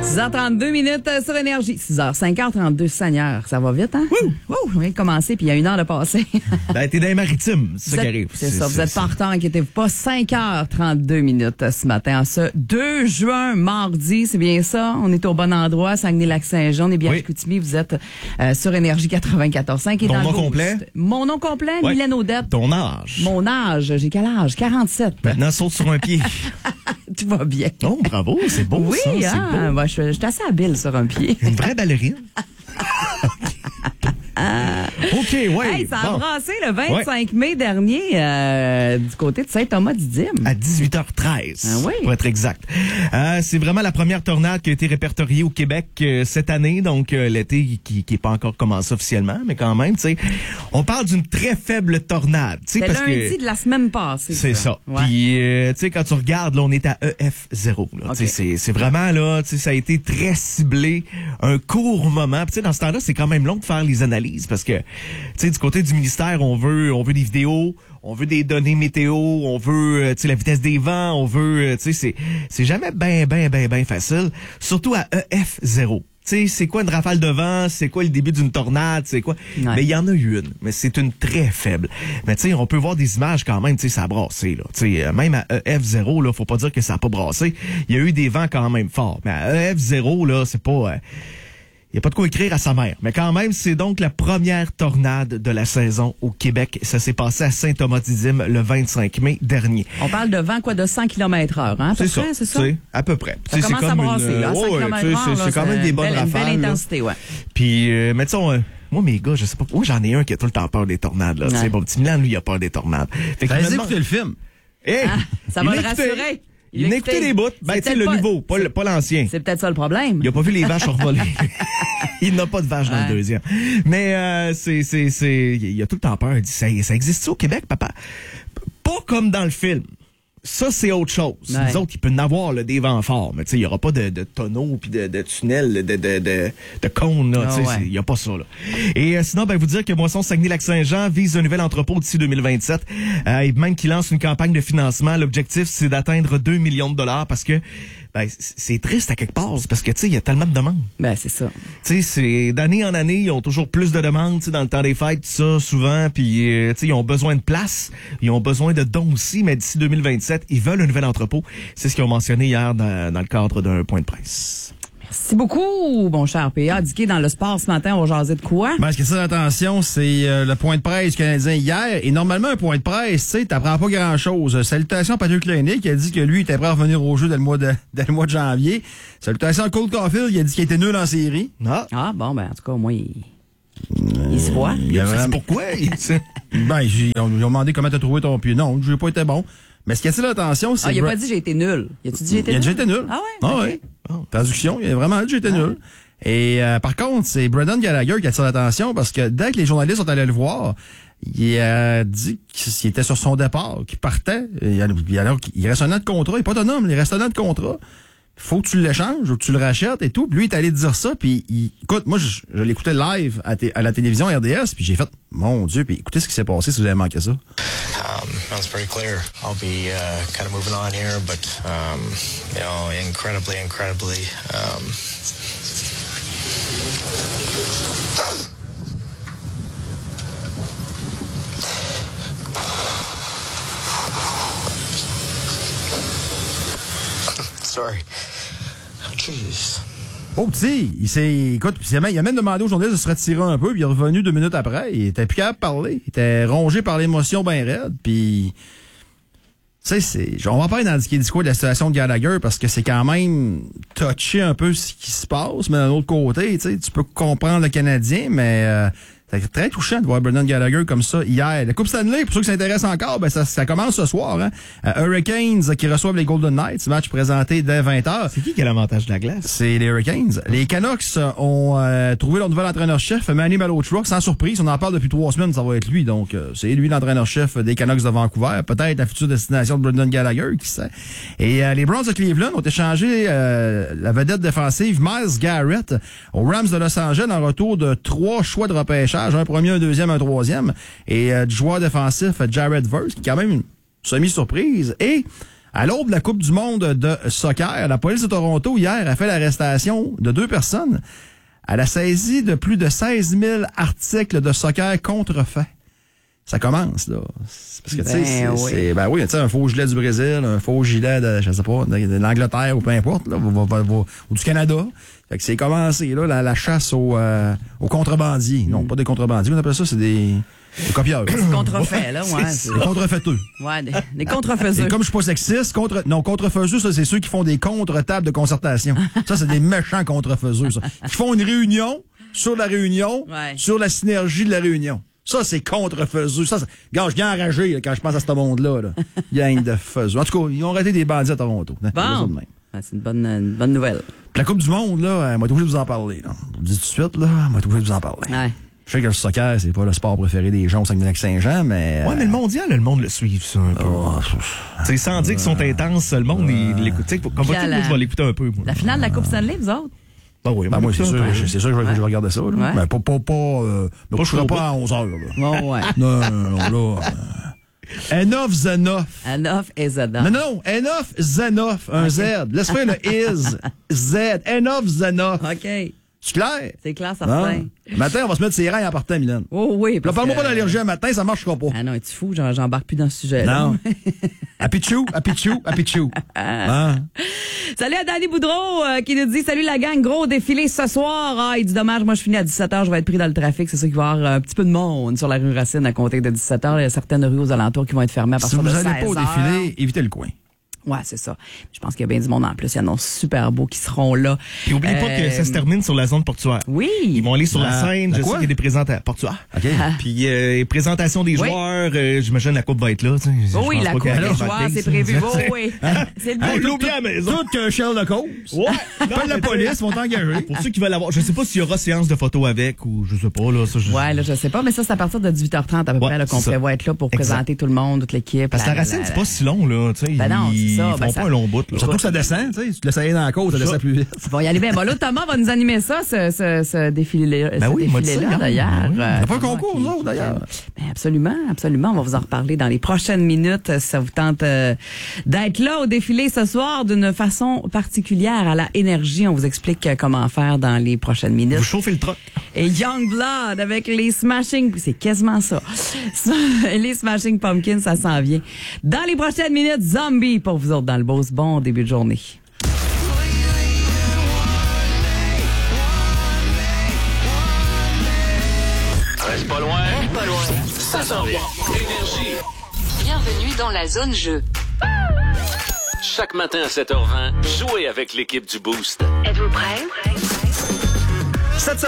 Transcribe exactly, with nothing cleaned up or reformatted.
six heures trente-deux minutes sur Énergie. six heures, cinq heures trente-deux, Seigneur. Ça va vite, hein? Ouh! Ouh! On vient de commencer, puis il y a une heure de passer. Ben, t'es dans les maritimes, c'est ça qui arrive. C'est ça, vous êtes pas en retard, inquiétez-vous pas. cinq heures trente-deux minutes ce matin, en ce deux juin, mardi, c'est bien ça? On est au bon endroit, Saguenay-Lac-Saint-Jean, on est bien oui. à Chicoutimi, vous êtes euh, sur Énergie quatre-vingt-quatorze cinq. Ton nom complet? Mon nom complet, ouais. Mylène Audette. Ton âge? Mon âge, j'ai quel âge? quarante-sept. Maintenant, saute sur un pied. Tout va bien. Oh, bravo, c'est beau oui, ça, c'est hein? beau. Bah, je, je suis assez habile sur un pied. Une vraie ballerine. OK, ouais. Hey, ça a bon. brassé le vingt-cinq mai dernier euh, du côté de Saint-Thomas-du-Dîme. À dix-huit heures treize, Ah oui. pour être exact. Euh, c'est vraiment la première tornade qui a été répertoriée au Québec euh, cette année, donc euh, l'été qui qui est pas encore commencé officiellement, mais quand même, tu sais, on parle d'une très faible tornade, tu sais, C'est parce lundi que de la semaine passée. c'est ça. Ouais. Puis euh, tu sais, quand tu regardes, là, on est à E F zéro. Là, Okay. Tu sais, c'est c'est vraiment là, tu sais, ça a été très ciblé, un court moment. Puis tu sais, dans ce temps-là, c'est quand même long de faire les analyses parce que tu sais, du côté du ministère, on veut, on veut des vidéos, on veut des données météo, on veut, euh, tu sais, la vitesse des vents, on veut, euh, tu sais, c'est, c'est jamais ben, ben, ben, ben facile. Surtout à E F zéro. Tu sais, c'est quoi une rafale de vent? C'est quoi le début d'une tornade? C'est quoi? Ouais. Mais il y en a eu une, mais c'est une très faible. Mais tu sais, on peut voir des images quand même, tu sais, ça a brassé, là. Tu sais, même à E F zéro, là, faut pas dire que ça a pas brassé. Il y a eu des vents quand même forts. Mais à E F zéro, là, c'est pas... Euh, il n'y a pas de quoi écrire à sa mère. Mais quand même, c'est donc la première tornade de la saison au Québec. Ça s'est passé à Saint-Thomas-du-Dîme le vingt-cinq mai dernier. On parle de vent quoi de cent kilomètres heure, hein? À peu C'est ça, près, c'est ça? c'est à peu près. Ça Tu sais, commence c'est à comme brasser, une, là, à cent ouais, kilomètres tu sais, heure, c'est, là, c'est quand même des bonnes belle, rafales. Une belle là. intensité, ouais. Puis, euh, mais tu sais, on- moi, mes gars, je sais pas. Moi, j'en ai un qui a tout le temps peur des tornades. Là. Ouais. Tu sais, Mon petit Milan, lui, il a peur des tornades. Fait qu'il T'as me écouté demande- le film? Hey, Ah, ça il va l'a le écouté. rassurer. Il a écouté les bouts. Ben, C'est tu sais, le peut-être pas- nouveau, pas, le- pas l'ancien. C'est peut-être ça le problème. Il a pas vu les vaches revoler. Il n'a pas de vaches dans Ouais. le deuxième. Mais euh, c'est, c'est, c'est, il a tout le temps peur. Il dit, ça, ça existe-tu au Québec, papa? Pas comme dans le film. Ça, c'est autre chose. Ouais. Nous autres, il peut en avoir là, des vents forts, mais tu sais, il n'y aura pas de, de tonneaux puis de, de tunnels, de, de, de, de cônes. Là, Ah tu sais, ouais. c'est- il n'y a pas ça. Là. Et euh, sinon, ben, vous dire que Moisson Saguenay-Lac-Saint-Jean vise un nouvel entrepôt d'ici deux mille vingt-sept. Euh, et même qu'il lance une campagne de financement. L'objectif, c'est d'atteindre deux millions de dollars parce que ben, c- c'est triste à quelque part. Parce que tu sais, il y a tellement de demandes. Ben, c'est ça. Tu sais, c'est d'année en année, ils ont toujours plus de demandes, tu sais, dans le temps des fêtes, tout ça, souvent, puis euh, tu sais, ils ont besoin de place, ils ont besoin de dons aussi, mais d'ici deux mille vingt-sept, ils veulent un nouvel entrepôt. C'est ce qu'ils ont mentionné hier dans, dans le cadre d'un point de presse. Merci beaucoup, mon cher P A. Dicky, dans le sport ce matin, on va jaser de quoi? Ben, ce qui est ça d'attention, c'est euh, le point de presse du Canadien hier. Et normalement, un point de presse, tu sais, t'apprends pas grand-chose. Euh, Salutations à Patrick Laine, qui a dit que lui, il était prêt à revenir au jeu dès le mois de, dès le mois de janvier. Salutations à Cole Caulfield, il a dit qu'il était nul en série. Ah, Ah, bon, ben, en tout cas, moi, il, il se voit. Il a c'est vraiment- pourquoi? tu sais. Ben, j'ai, on lui a demandé comment t'as trouvé ton pied. Non, j'ai pas été bon. Mais ce qui attire l'attention, c'est... Ah, il a Bra- pas dit j'ai été nul. Il a-tu dit j'ai été Il a nul? déjà été nul. Ah ouais? Ah Ok. ouais. Traduction, il a vraiment dit j'étais nul. Et euh, par contre, c'est Brendan Gallagher qui attire l'attention parce que dès que les journalistes sont allés le voir, il a dit qu'il était sur son départ, qu'il partait. Et alors, il reste un an de contrat, il n'est pas autonome, il reste un an de contrat. Faut que tu l'échanges ou que tu le rachètes et tout. Puis lui, il est allé dire ça, puis il, écoute, moi, je, je l'écoutais live à, t- à la télévision R D S, puis j'ai fait, mon Dieu, puis écoutez ce qui s'est passé si vous avez manqué ça. Um, that's very clear. I'll be uh, kind of moving on here, but um, you know, incredibly, incredibly. Um, sorry. Jeez. Oh, petit, il s'est, écoute, il, s'est même, il a même demandé aux journalistes de se retirer un peu, puis il est revenu deux minutes après. Il était plus capable de parler. Il était rongé par l'émotion bien raide, puis... Tu sais, c'est, on va pas dans le discours de la situation de Gallagher parce que c'est quand même touché un peu ce qui se passe, mais d'un autre côté, tu sais, tu peux comprendre le Canadien, mais euh, c'est très touchant de voir Brendan Gallagher comme ça hier. La Coupe Stanley, pour ceux qui s'intéressent encore, ben ça, ça commence ce soir. Hein? Euh, Hurricanes qui reçoivent les Golden Knights, match présenté dès vingt heures. C'est qui qui a l'avantage de la glace? C'est les Hurricanes. Les Canucks ont euh, trouvé leur nouvel entraîneur-chef, Manny Malhotra. Sans surprise, on en parle depuis trois semaines, ça va être lui. Donc, euh, c'est lui l'entraîneur-chef des Canucks de Vancouver. Peut-être la future destination de Brendan Gallagher, qui sait. Et euh, les Browns de Cleveland ont échangé euh, la vedette défensive Myles Garrett aux Rams de Los Angeles en retour de trois choix de repêchage, un premier, un deuxième, un troisième. Et euh, du joueur défensif Jared Verse, qui est quand même une semi-surprise. Et À l'aube de la Coupe du monde de soccer, la police de Toronto, hier, a fait l'arrestation de deux personnes. Elle a saisi de plus de seize mille articles de soccer contrefaits. Ça commence, là. Parce que, tu sais, Ben c'est, oui. c'est, ben oui, tu sais, un faux gilet du Brésil, un faux gilet de, je sais pas, de, de l'Angleterre ou peu importe, là, va, va, va, ou du Canada. Fait que c'est commencé, là, la, la chasse aux, euh, aux contrebandiers. Non, pas des contrebandiers, on appelle ça, c'est des, des copieurs. C'est contrefait, là, ouais. Des contrefaiteux. Ouais, des, des contrefaiseux. Et comme je suis pas sexiste, contre, non, contrefaiseux, ça, c'est ceux qui font des contre-tables de concertation. Ça, c'est des méchants contrefaiseux, ça. Qui font une réunion sur la réunion, Ouais. sur la synergie de la réunion. Ça, c'est contrefaiseux. Ça, c'est... Gars, je viens enragé là, quand je pense à ce monde-là. Là. Gang de faiseux. En tout cas, ils ont arrêté des bandits à Toronto. Hein, les autres Bon. mêmes. Ah, c'est une bonne, une bonne nouvelle. Puis la Coupe du monde, là, elle m'a été obligé de vous en parler. Là. Je vous dis tout de suite, là, elle m'a été obligé de vous en parler. Ouais. Je sais que le soccer, c'est pas le sport préféré des gens au Saguenay-Lac-Saint-Jean, mais... Ouais, mais le mondial, le monde le suit, ça, un peu. Oh, Tu sais, sans dire qu'ils sont intenses, le monde, il l'écoute. Tu sais, comme Puis pas à tout le la- monde va l'écouter un peu, moi. La finale de la Coupe Stanley, vous autres? Ben oui, ben, moi, c'est sûr, c'est c'est sûr que je vais, Ouais. je vais regarder ça. Là. Ouais. Mais pas, pas, pas, euh, me Pas coucherai chaud, pas pas. à onze heures. Là. Bon, ouais. Non, non, non, non, là... euh, Enough Zenough. Enough is enough. Non, non, Enough Zenough, un Z. Laisse faire le is, Z. Enough Zenough. OK. C'est clair? C'est clair, Non. certain. Matin, on va se mettre ses reins en partant, Mylène. Oh oui. Là, parce parle-moi que- pas d'allergie un matin, ça marchera pas. Ah non, es-tu fou? J'en- J'embarque plus dans ce sujet. Non. À Pichou, à Pichou, à Pichou. Hein? Salut à Danny Boudreau euh, qui nous dit « Salut la gang, gros défilé ce soir. Ah, il dit dommage, moi je finis à dix-sept heures, je vais être pris dans le trafic. C'est sûr qu'il va y avoir un petit peu de monde sur la rue Racine à compter de dix-sept heures. Il y a certaines rues aux alentours qui vont être fermées à Si partir vous de n'allez seize pas au heures. défilé, évitez le coin. Ouais, c'est ça. Je pense qu'il y a bien du monde en plus. Il y en a super beaux qui seront là. Puis oublie pas que ça se termine sur la zone portuaire. Oui. Ils vont aller sur la La- scène, la je sais quoi? qu'il y a des présentations portuaires. OK. Puis euh, présentation des Oui. joueurs, euh, j'imagine la coupe va être là. Tu sais. Je Oh oui, pense la pas coupe qu'il y a des rien joueurs, de c'est ça. prévu. Oh oui. C'est le Hey, beau. l'oublie à la maison. Tout qu'un shell de cause. Ouais. Pas de la police, vont t'engager. Pour ceux qui veulent avoir, je sais pas s'il y aura séance de photos avec ou je sais pas là. Ça, je... Ouais, là, je sais pas, mais ça, c'est à partir de dix-huit heures trente à peu Ouais, près là, qu'on c'est ça. prévoit être là pour Exact. présenter tout le monde, toute l'équipe. Parce que la racine, c'est pas si long là. Tu sais, Ben non, ils c'est ça. font Ben, ça- pas un long bout. Là. Surtout que ça descend, tu sais. Tu te laisses aller dans la côte, ça descend plus vite. Bon, y aller bien. Bon, là, Thomas va nous animer ça, ce, ce, ce défilé-là, Ben oui, il m'a dit ça, défilé-là, hier. d'ailleurs. Ben oui. Euh, On a pas un Thomas concours, qui- nous autres, d'ailleurs. Ben absolument, absolument. On va vous en reparler dans les prochaines minutes. Si ça vous tente euh, d'être là au défilé ce soir d'une façon particulière à la énergie, on vous explique euh, comment faire dans les prochaines minutes. Vous chauffez le truck. Et Youngblood avec les Smashing, c'est quasiment ça. Les Smashing Pumpkins, ça s'en vient. Dans les prochaines minutes, Zombie pour vous autres dans le Beauce. Bon début de journée. Reste pas loin. Pas loin. Ça s'en vient. Énergie. Bienvenue dans la zone jeu. Chaque matin à sept heures vingt, jouez avec l'équipe du Boost. Êtes-vous prêts?